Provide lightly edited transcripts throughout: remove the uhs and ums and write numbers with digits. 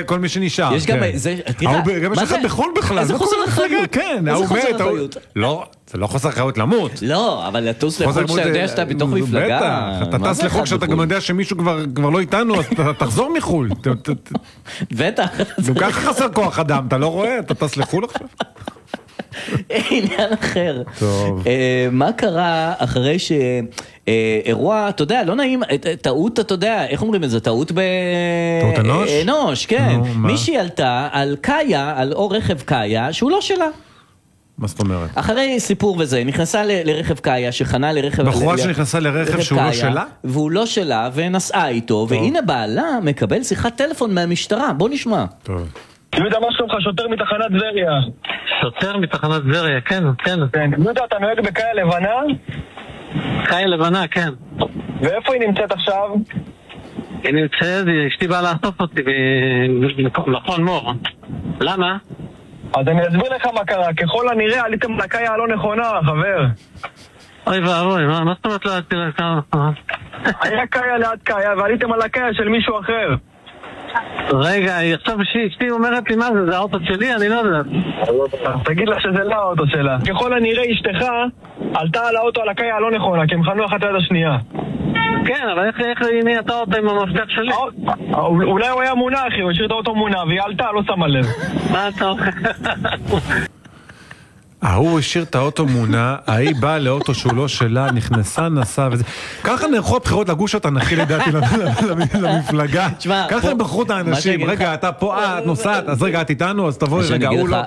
כל מי שנשאר. יש גם, גם יש אחד בחול בכלל. איזה חוסר אחריות? כן, איזה חוסר אחריות? לא, זה לא חוסר אחריות למות. לא, אבל לטוס לחול שאתה יודע שאתה בתוך מפלגה. בטח, אתה טס לחול שאתה גם יודע שמישהו כבר לא איתנו, אז אתה תחזור מחול. בטח. גם ככה חסר כוח אדם, אתה לא רואה? אתה טס לחול עכשיו? עניין אחר. טוב. מה קרה אחרי שאירוע, אתה יודע, לא נעים, טעות, אתה יודע, איך אומרים את זה? טעות טעות אנוש? אנוש, כן. מישהי עלתה על קאיה, על או רכב קאיה, שהוא לא שלה. מה זאת אומרת? אחרי סיפור וזה, נכנסה לרכב קאיה, שחנה לרכב... בחורה שנכנסה לרכב שהוא לא שלה? והוא לא שלה, ונסעה איתו, והנה בעלה מקבל שיחת טלפון מהמשטרה. בוא נשמע. טוב. יהודה, מה שלומך? שוטר מתחנת טבריה. שוטר מתחנת טבריה, כן. יהודה, אתה נוהג בקאיה לבנה? קאיה לבנה, כן. ואיפה היא נמצאת עכשיו? היא נמצאת, אשתי באה לאסוף אותי במכון מור. למה? אז אני אסביר לך מה קרה. ככל הנראה עליתם לקאיה הלא נכונה, חבר. אוי ואבוי, מה זאת אומרת לא עליתי לקאיה? היה קאיה ליד קאיה ועליתם על הקאיה של מישהו אחר. רגע, עכשיו אשתי אומרת לי מה זה האוטו שלי? אני לא יודע. תגיד לך שזה לא האוטו שלה. ככל הנראה אשתך עלתה על האוטו על הקאיה הלא נכונה, כי הם חנו אחת ליד השנייה. כן, אבל איך היא נהייתה אותה עם המפתח שלי? אולי הוא היה מונע, אחי, הוא השאיר את האוטו מונע והיא עלתה, לא שמה לב. מה אתה אומר? ההוא השאיר את האוטו מונע, ההיא באה לאוטו שהוא לא שלה, נכנסה, נסעה וזה. ככה נערכו הבחירות לגוש התנכי לדעתי למפלגה. ככה הם בחרו את האנשים. רגע, אתה פה, את נוסעת, אז רגע, את איתנו, אז תבואי, רגע, הוא לא.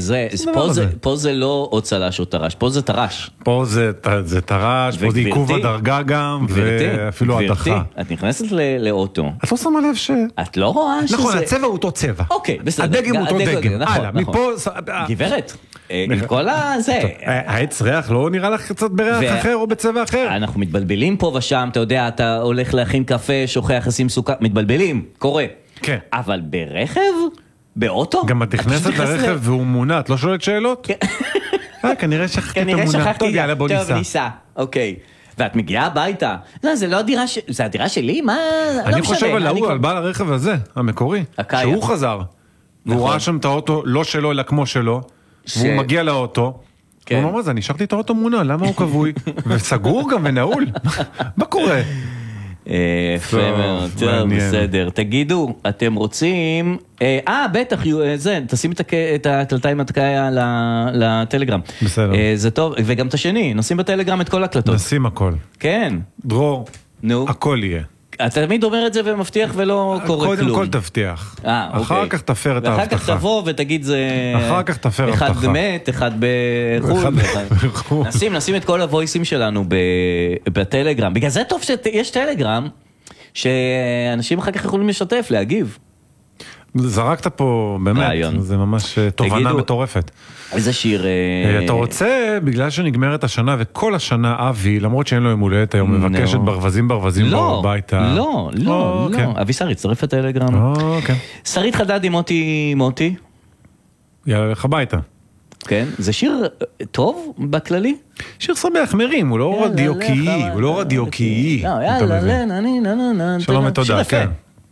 פה זה לא עוד צלש או טרש, פה זה טרש. פה זה טרש, פה זה עיכוב הדרגה גם, ואפילו הדחה. את נכנסת לאוטו. את לא שמה לב ש... את לא רואה שזה... נכון, הצבע הוא אותו צבע. אוקיי, בסדר. הדגם הוא אותו דגם. הלאה, מפה... גברת. עם כל הזה. העץ ריח לא נראה לך קצת בריח אחר או בצבע אחר? אנחנו מתבלבלים פה ושם, אתה יודע, אתה הולך להכין קפה, שוכח לשים סוכר, מתבלבלים, קורה. כן. אבל ברכב? באוטו? גם את נכנסת לרכב והוא מונע, את לא שואלת שאלות? כנראה שכחתי את המונע. טוב, יאללה, בוא ניסע. טוב, ניסע, אוקיי. ואת מגיעה הביתה. לא, זה לא הדירה זה הדירה שלי? מה? אני חושב על בעל הרכב הזה, המקורי, שהוא חזר. והוא ראה שם את האוטו לא שלו, אלא כמו שלו. והוא מגיע לאוטו, הוא אומר, מה זה, אני השארתי את האוטו מונע, למה הוא כבוי? וסגור גם ונעול. מה קורה? יפה מאוד, טוב, בסדר. תגידו, אתם רוצים... בטח, תשים את הקלטה עם התקאיה לטלגרם. בסדר. זה טוב, וגם את השני, נשים בטלגרם את כל הקלטות. נשים הכל. כן. דרור, הכל יהיה. אתה תמיד אומר את זה ומבטיח ולא קורה כלום. קודם כל תבטיח. אחר כך תפר את ההבטחה. ואחר כך תבוא ותגיד זה... אחר כך תפר הבטחה. אחד מת, אחד בחול. נשים את כל הוויסים שלנו בטלגרם. בגלל זה טוב שיש טלגרם, שאנשים אחר כך יכולים לשתף, להגיב. זרקת פה באמת, זה ממש תובנה מטורפת. איזה שיר... אתה רוצה, בגלל שנגמרת השנה וכל השנה אבי, למרות שאין לו יום הולדת היום, מבקשת ברווזים בביתה. לא. אבי שרית, צרף את הטלגרם. שרית חדד עם מוטי. יאללה, לך הביתה. כן, זה שיר טוב בכללי? שיר שמח, מרים, הוא לא רדיוקי, שלום ותודה. שיר יפה.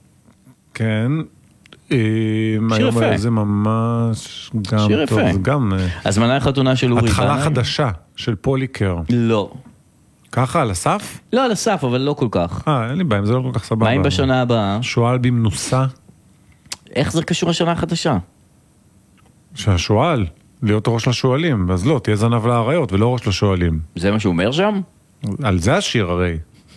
כן. שיר יפה. זה ממש גם טוב, זה גם... הזמנה לחתונה של אורי. התחלה חדשה של פוליקר. לא. ככה, על הסף? לא על הסף, אבל לא כל כך. אין לי בעיה, זה לא כל כך סבבה. מה אם בשנה הבאה? שואל במנוסה. איך זה קשור לשנה החדשה? שהשואל, להיות ראש לשואלים, אז לא, תהיה זנב לאריות ולא ראש לשואלים. זה מה שהוא אומר שם? על זה השיר הרי.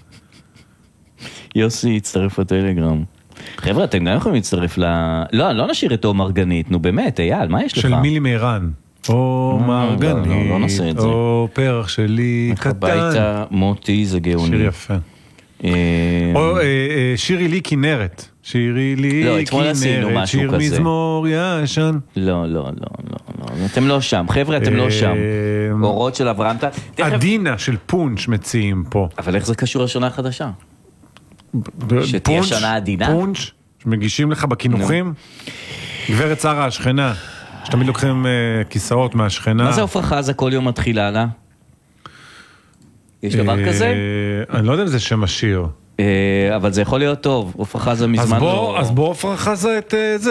יוסי, הצטרף לטלגרם. חבר'ה, אתם גם יכולים להצטרף לא נשאיר את עומר גנית, נו באמת, אייל, מה יש לך? של מילי מירן. עומר גנית, לא נעשה את זה. או פרח שלי קטן. הביתה מוטי זה גאוני. שיר יפה. או שירי לי כנרת. שירי לי כנרת, שיר מזמור ישן. לא, אתם לא שם. חבר'ה, אתם לא שם. אורות של אברהם. עדינה של פונץ' מציעים פה. אבל איך זה קשור לשנה החדשה? שתהיה שנה עדינה? פונץ' שמגישים לך בכינוחים. גברת שרה השכנה, שתמיד לוקחים כיסאות מהשכנה. מה זה עופרה חזה כל יום מתחילה לה? יש דבר כזה? אני לא יודע אם זה שם השיר. אבל זה יכול להיות טוב. עופרה חזה מזמן לא... אז בוא עופרה חזה את זה.